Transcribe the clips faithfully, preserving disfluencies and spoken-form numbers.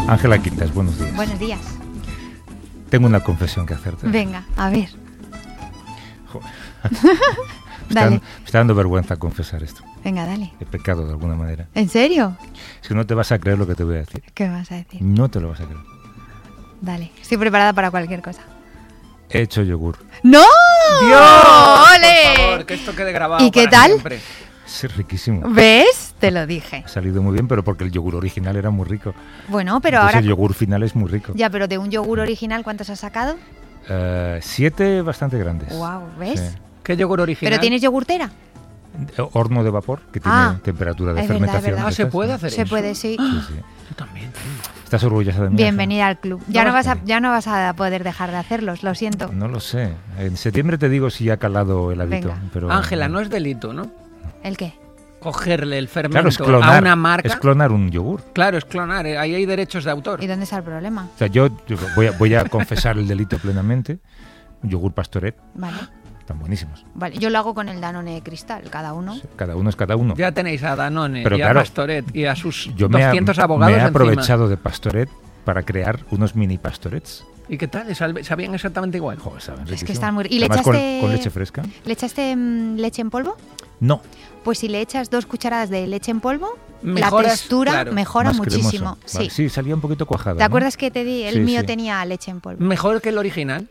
Ángela Quintas, buenos días. Buenos días. Tengo una confesión que hacerte. Venga, a ver. Joder. me, está dando, me está dando vergüenza confesar esto. Venga, dale. He pecado de alguna manera. ¿En serio? Es que no te vas a creer lo que te voy a decir. ¿Qué me vas a decir? No te lo vas a creer. Dale, estoy preparada para cualquier cosa. He hecho yogur. ¡No! ¡Dios! ¡Ole! Por favor, que esto quede grabado. ¿Y qué para tal? siempre. Es riquísimo. ¿Ves? Te lo dije. Ha salido muy bien, pero porque el yogur original era muy rico. Bueno, pero Entonces ahora... el yogur final es muy rico. Ya, pero de un yogur original, ¿cuántos has sacado? Uh, siete bastante grandes. Wow, ¿ves? Sí. ¿Qué yogur original? ¿Pero tienes yogurtera? Horno de vapor, que tiene Ah, temperatura de es verdad, fermentación. es verdad. Ah, ¿se ¿Estás? puede hacer Se eso? puede, sí. Sí, sí. Yo también. ¿Estás orgullosa de mí? Bienvenida al club. Ya No no, lo vas a, sé. ya no vas a poder dejar de hacerlos, lo siento. No lo sé. En septiembre te digo si ha calado el hábito. Venga. Pero Ángela, no es delito, ¿no? ¿El qué? Cogerle el Claro, fermento es clonar, a una marca. es clonar un yogur. Claro, es clonar. eh, Ahí hay derechos de autor. ¿Y dónde está el problema? O sea, yo, yo voy, a, voy a confesar el delito plenamente. Un yogur Pastoret, Vale. están buenísimos. Vale, yo lo hago con el Danone Cristal, cada uno. Sí, cada uno es cada uno. Ya tenéis a Danone Pero y claro, a Pastoret y a sus Yo me, ha- doscientos abogados me he encima. aprovechado de Pastoret para crear unos mini Pastorets. ¿Y qué tal? ¿Sal- ¿Sabían exactamente igual? Joder, saben Es que riquísimo. están muy... ¿Y le Además, con, echaste- con leche fresca. ¿Le echaste mm, leche en polvo? No, Pues si le echas dos cucharadas de leche en polvo, Mejoras, la textura claro, mejora más muchísimo. cremoso. Vale, Sí. sí, salía un poquito cuajado. ¿Te ¿no? acuerdas que te di? El Sí, mío sí. tenía leche en polvo. Mejor que el original.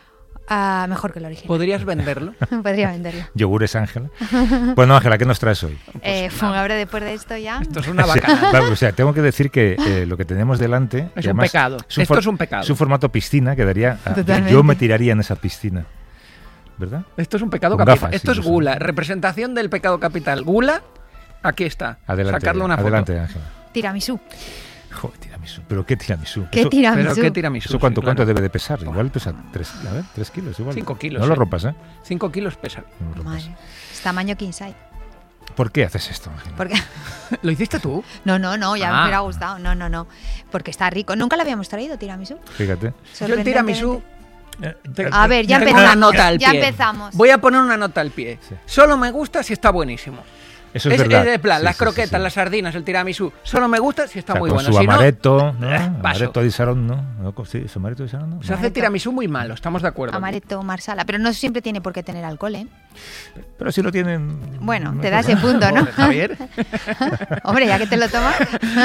Ah, mejor que el original. ¿Podrías venderlo? Podría venderlo. Yogures Ángela. Bueno, Ángela, ¿qué nos traes hoy? Eh, pues ahora después de esto ya... Esto es una O sea, bacana. vale, o sea, tengo que decir que eh, lo que tenemos delante... Es y un además pecado. un Esto for- es un pecado. Es un formato piscina que daría... a- Totalmente. yo me tiraría en esa piscina. ¿Verdad? Esto es un pecado Con capital. gafas, Esto es incluso. gula. Representación del pecado capital. Gula, aquí está. Adelante, Sacarle una foto. adelante, Ángela. Tiramisú. Joder, tiramisú. ¿Pero qué tiramisú? ¿Qué Eso- tiramisú? Pero qué tiramisú. ¿Eso cuánto, sí, claro. cuánto debe de pesar? Igual pesa tres, a ver, tres kilos. Igual. Cinco kilos, No lo eh. rompas, ¿eh? Cinco kilos pesa. No lo rompas. Madre. Es tamaño king size. ¿Por qué haces esto, Ángela? Porque... ¿Lo hiciste tú? No, no, no, ya Ah. me hubiera gustado. No, no, no. Porque está rico. Nunca lo habíamos traído, tiramisú. Fíjate. Yo el tiramisú... te- A ver, ya tengo empezamos. una nota al Ya pie. empezamos. Voy a poner una nota al pie. Sí. Solo me gusta si está buenísimo. Eso es, verdad. de plan, Sí, las sí, sí, croquetas, sí. las sardinas, el tiramisú. Solo me gusta si está O sea, muy con bueno. su Si no, amaretto, ¿no? eh, paso. Amaretto di Sarón, ¿no? ¿No? con- Sí, ¿es amaretto di Sarón, no? se hace Amaretto. tiramisú muy malo, estamos de acuerdo. Amaretto, marsala. Pero no siempre tiene por qué tener alcohol, ¿eh? Pero si lo tienen... Bueno, no te hay da ese problema. punto, ¿no? Joder, Javier, Hombre, ya que te lo tomas.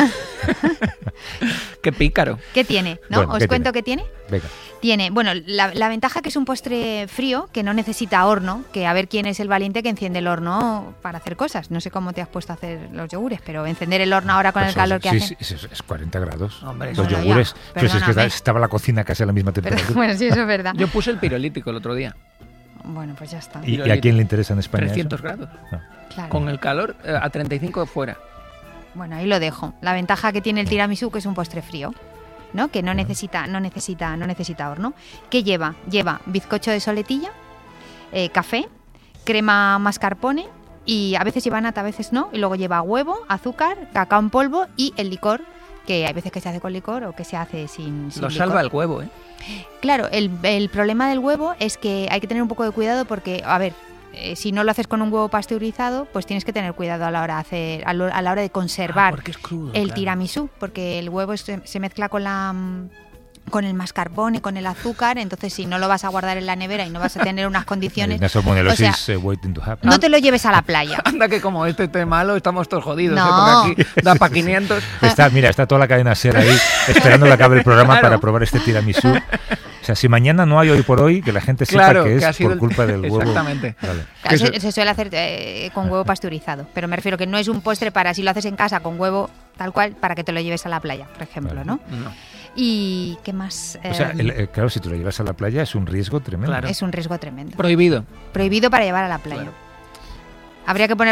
qué pícaro. ¿Qué tiene? ¿No? Bueno, ¿Os ¿qué cuento qué tiene? Venga. Tiene, bueno, la, la ventaja que es un postre frío, que no necesita horno, que a ver quién es el valiente que enciende el horno para hacer cosas. No sé cómo te has puesto a hacer los yogures, pero encender el horno ahora con Pues el calor sí, que sí, hace. sí, es, es cuarenta grados. Hombre, Los bueno, ya, yogures. Pero si es que perdóname. estaba la cocina casi a la misma Pero, temperatura. bueno, sí, eso es verdad. Yo puse el pirolítico el otro día, Bueno, pues ya está. ¿Y, y a quién le interesa en España trescientos eso? grados. No. Claro. Con el calor eh, a treinta y cinco fuera. Bueno, ahí lo dejo. La ventaja que tiene el tiramisú, que es un postre frío, ¿no? Que no necesita, no necesita, no necesita horno. ¿Qué lleva? Lleva bizcocho de soletilla, eh, café, crema mascarpone y a veces lleva nata, a veces no. Y luego lleva huevo, azúcar, cacao en polvo y el licor, que hay veces que se hace con licor o que se hace sin, sin Lo licor. salva el huevo, ¿eh? Claro, el, el problema del huevo es que hay que tener un poco de cuidado porque, a ver, eh, si no lo haces con un huevo pasteurizado, pues tienes que tener cuidado a la hora de hacer, a, lo- a la hora de conservar Ah, porque es crudo. el claro. tiramisú, porque el huevo se, se mezcla con la mm, con el mascarpone, con el azúcar, entonces si no lo vas a guardar en la nevera y no vas a tener unas condiciones, Una salmonelosis o sea, eh, waiting to happen. no te lo lleves a la playa. Anda que como este esté malo, estamos todos jodidos, No. ¿eh? Porque aquí da para quinientos. Está, mira, está toda la cadena SER ahí esperando que acabe el programa Claro. para probar este tiramisú. O sea, si mañana no hay hoy por hoy, que la gente sepa Claro, que es que ha sido por el- culpa del huevo. Exactamente. Vale. Claro, Que se, eso- se suele hacer eh, con huevo pasteurizado, pero me refiero que no es un postre para si lo haces en casa con huevo tal cual, para que te lo lleves a la playa, por ejemplo, Vale. ¿no? No. Y qué más. O sea, Eh, el- el- claro, si tú lo llevas a la playa es un riesgo tremendo. Claro. es un riesgo tremendo. Prohibido. Prohibido para llevar a la playa. Claro. Habría que poner